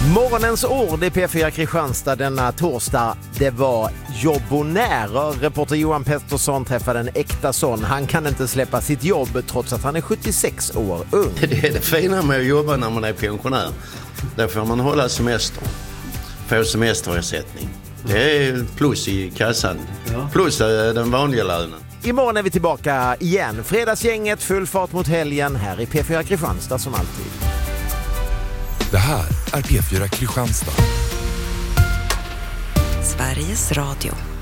Morgonens ord i P4 Kristianstad denna torsdag, det var jobbonärer. Reporter Johan Pettersson träffade en äkta son. Han kan inte släppa sitt jobb trots att han är 76 år ung. Det är det fina med att jobba när man är pensionär. Där får man hålla semester. Få semesterersättning. Det är plus i kassan. Plus den vanliga lönen. Imorgon är vi tillbaka igen. Fredagsgänget, full fart mot helgen här i P4 Kristianstad som alltid. Det här är P4 Kristianstad. Sveriges Radio.